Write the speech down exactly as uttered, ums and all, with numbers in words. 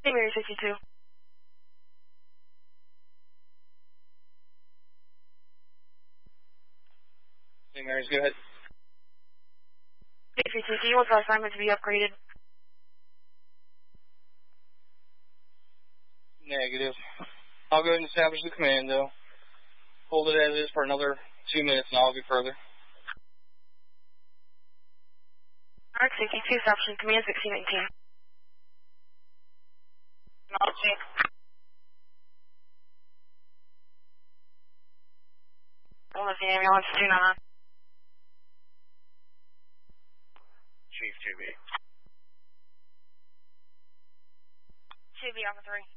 Hey, Mary sixty-two. Hey, Marys, go ahead. Hey, three two, do you want the assignment to be upgraded? Negative. I'll go ahead and establish the command, though. Hold it as is for another two minutes, and I'll go further. Alright, sixty-two, establishing command sixteen nineteen. Acknowledging. One of the ambulance, two nine. Chief two B. two B, Alpha three.